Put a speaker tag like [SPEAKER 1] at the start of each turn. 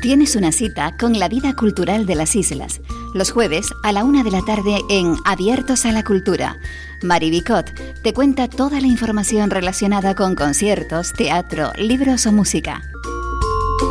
[SPEAKER 1] Tienes una cita con la vida cultural de las islas, los jueves a la 1 de la tarde en Abiertos a la Cultura. Mari Bicot te cuenta toda la información relacionada con conciertos, teatro, libros o música.